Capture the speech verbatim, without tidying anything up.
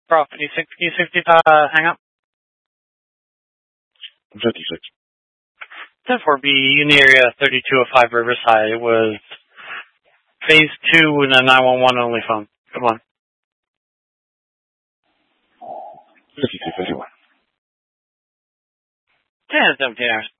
Prof, can you, can you sixty, uh, hang up? fifty-six. ten four B, in the area thirty-two oh five Riverside. It was phase two and a nine one one only phone. Come on. fifty-two fifty-one. ten seventeen hours.